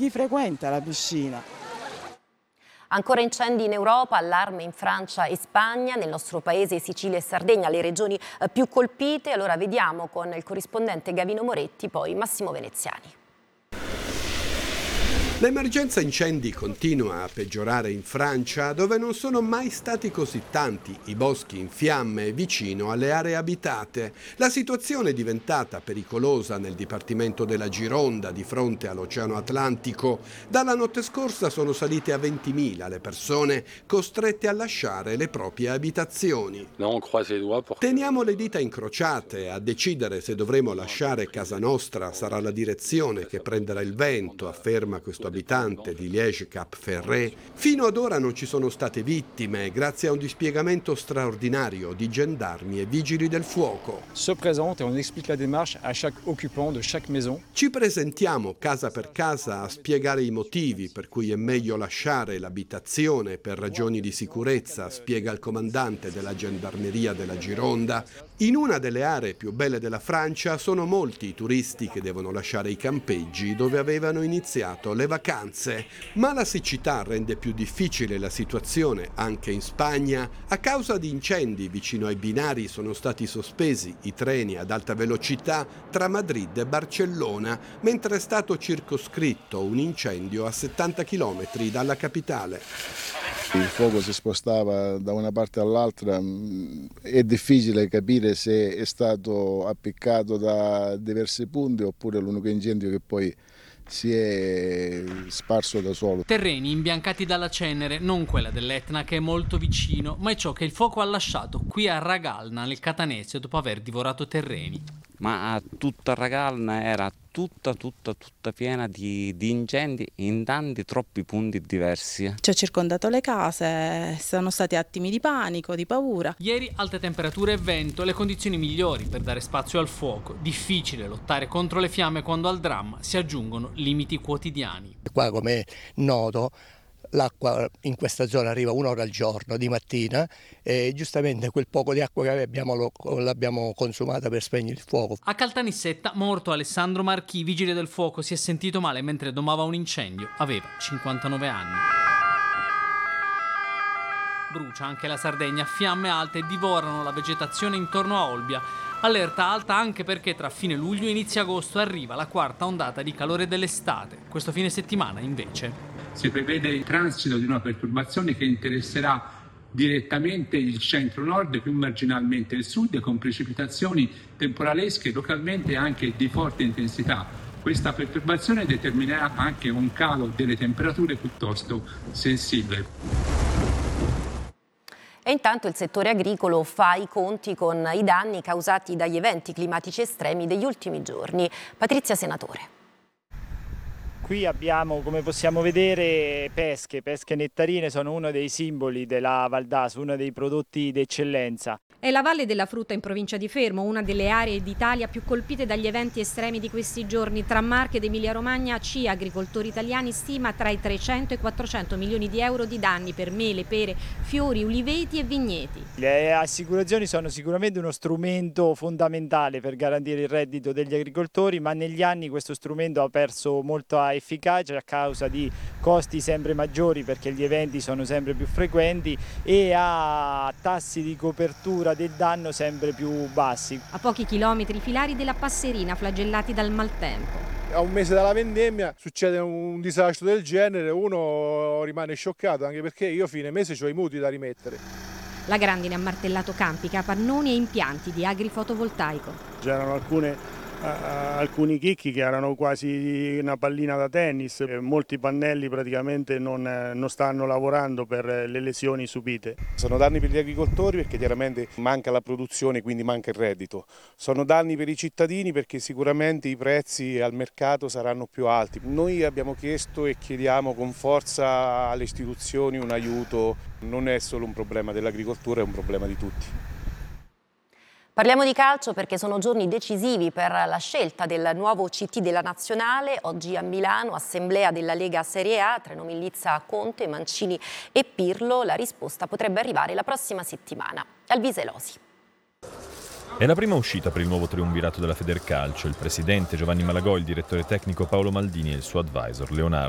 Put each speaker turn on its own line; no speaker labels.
chi frequenta la piscina.
Ancora incendi in Europa, allarme in Francia e Spagna, nel nostro paese Sicilia e Sardegna, le regioni più colpite. Allora vediamo con il corrispondente Gavino Moretti, poi Massimo Veneziani.
L'emergenza incendi continua a peggiorare in Francia, dove non sono mai stati così tanti i boschi in fiamme vicino alle aree abitate. La situazione è diventata pericolosa nel dipartimento della Gironda, di fronte all'Oceano Atlantico. Dalla notte scorsa sono salite a 20.000 le persone costrette a lasciare le proprie abitazioni. Teniamo le dita incrociate. A decidere se dovremo lasciare casa nostra sarà la direzione che prenderà il vento, afferma questo abitante di Liège-Cap-Ferret. Fino ad ora non ci sono state vittime grazie a un dispiegamento straordinario di gendarmi e vigili del fuoco.
Se présente et on explique la démarche à chaque occupant de chaque maison.
Ci presentiamo casa per casa a spiegare i motivi per cui è meglio lasciare l'abitazione per ragioni di sicurezza, spiega il comandante della gendarmeria della Gironda. In una delle aree più belle della Francia sono molti i turisti che devono lasciare i campeggi dove avevano iniziato le vacanze, ma la siccità rende più difficile la situazione anche in Spagna. A causa di incendi vicino ai binari sono stati sospesi i treni ad alta velocità tra Madrid e Barcellona, mentre è stato circoscritto un incendio a 70 km dalla capitale.
Il fuoco si spostava da una parte all'altra, è difficile capire se è stato appiccato da diversi punti oppure l'unico incendio che poi si è sparso da solo.
Terreni imbiancati dalla cenere, non quella dell'Etna che è molto vicino, ma è ciò che il fuoco ha lasciato qui a Ragalna, nel Catanese, dopo aver divorato terreni.
Ma tutta Ragalna era tutta piena di incendi in tanti, troppi punti diversi.
Ci ha circondato le case, sono stati attimi di panico, di paura.
Ieri alte temperature e vento, le condizioni migliori per dare spazio al fuoco. Difficile lottare contro le fiamme quando al dramma si aggiungono limiti quotidiani.
Qua, come è noto, l'acqua in questa zona arriva un'ora al giorno di mattina e giustamente quel poco di acqua che l'abbiamo consumata per spegnere il fuoco.
A Caltanissetta, morto Alessandro Marchi, vigile del fuoco, si è sentito male mentre domava un incendio. Aveva 59 anni. Brucia anche la Sardegna, fiamme alte divorano la vegetazione intorno a Olbia. Allerta alta anche perché tra fine luglio e inizio agosto arriva la quarta ondata di calore dell'estate. Questo fine settimana, invece,
si prevede il transito di una perturbazione che interesserà direttamente il centro-nord e più marginalmente il sud, con precipitazioni temporalesche localmente anche di forte intensità. Questa perturbazione determinerà anche un calo delle temperature piuttosto sensibile.
E intanto il settore agricolo fa i conti con i danni causati dagli eventi climatici estremi degli ultimi giorni. Patrizia Senatore.
Qui abbiamo, come possiamo vedere, pesche nettarine sono uno dei simboli della Val d'Aso, uno dei prodotti d'eccellenza.
È la Valle della Frutta in provincia di Fermo, una delle aree d'Italia più colpite dagli eventi estremi di questi giorni. Tra Marche ed Emilia Romagna, CIA, agricoltori italiani, stima tra i 300 e i 400 milioni di euro di danni per mele, pere, fiori, uliveti e vigneti.
Le assicurazioni sono sicuramente uno strumento fondamentale per garantire il reddito degli agricoltori, ma negli anni questo strumento ha perso molta efficacia a causa di costi sempre maggiori perché gli eventi sono sempre più frequenti e a tassi di copertura del danno sempre più bassi.
A pochi chilometri i filari della Passerina flagellati dal maltempo.
A un mese dalla vendemmia succede un disastro del genere, uno rimane scioccato anche perché io fine mese ho i mutui da rimettere.
La grandine ha martellato campi, capannoni e impianti di agrifotovoltaico.
C'erano alcuni chicchi che erano quasi una pallina da tennis, molti pannelli praticamente non stanno lavorando per le lesioni subite.
Sono danni per gli agricoltori perché chiaramente manca la produzione, quindi manca il reddito. Sono danni per i cittadini perché sicuramente i prezzi al mercato saranno più alti. Noi abbiamo chiesto e chiediamo con forza alle istituzioni un aiuto, non è solo un problema dell'agricoltura, è un problema di tutti.
Parliamo di calcio perché sono giorni decisivi per la scelta del nuovo CT della Nazionale. Oggi a Milano, assemblea della Lega Serie A, tra i nomi Lizza, Conte, Mancini e Pirlo. La risposta potrebbe arrivare la prossima settimana. Alvise Losi.
È la prima uscita per il nuovo triumvirato della Federcalcio. Il presidente Giovanni Malagò, il direttore tecnico Paolo Maldini e il suo advisor Leonardo